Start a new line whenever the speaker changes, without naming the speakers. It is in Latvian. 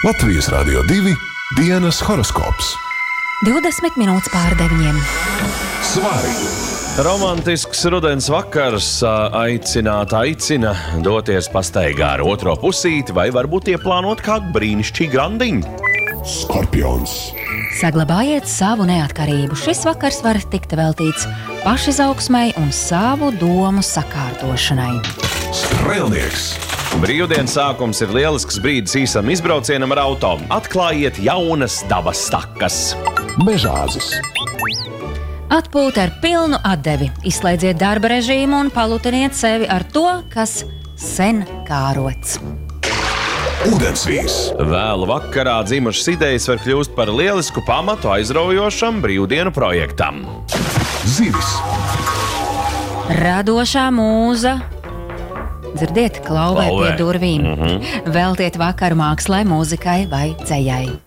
Latvijas Radio 2 dienas horoskops.
20 minūtes pār 9.
Svari!
Romantisks rudens vakars aicina doties pastaigā ar otro pusīti vai varbūt ieplānot kādu brīnišķīgu randiņu.
Skorpions!
Saglabājiet savu neatkarību. Šis vakars var tikt veltīts pašizaugsmai un savu domu sakārtošanai.
Strēlnieks!
Brīvdienas sākums ir lielisks brīdis īsam izbraucienam ar auto. Atklājiet jaunas dabas takas.
Mežāzis!
Atpūta ar pilnu atdevi. Izslēdziet darba režīmu un palutiniet sevi ar to, kas sen kārots.
Ūdensvīrs!
Vēlu vakarā dzimušas idejas var kļūst par lielisku pamatu aizraujošam brīvdienu projektam.
Zivis!
Radošā mūza. Dzirdiet, klauvē pie durvīm. Veltiet vakaru mākslai, mūzikai vai dzejai.